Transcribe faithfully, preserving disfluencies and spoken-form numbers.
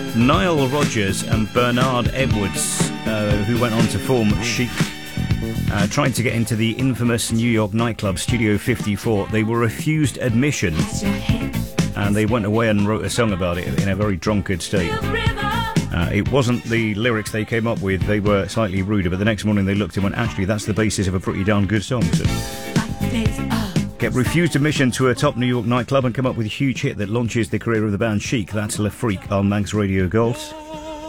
Nile Rodgers and Bernard Edwards, uh, who went on to form Chic, uh, tried to get into the infamous New York nightclub Studio fifty-four. They were refused admission, and they went away and wrote a song about it in a very drunkard state. Uh, it wasn't the lyrics they came up with, they were slightly ruder, but the next morning they looked and went, actually, that's the basis of a pretty darn good song. So, get refused admission to a top New York nightclub and come up with a huge hit that launches the career of the band Chic. That's Le Freak on Manx Radio Gold.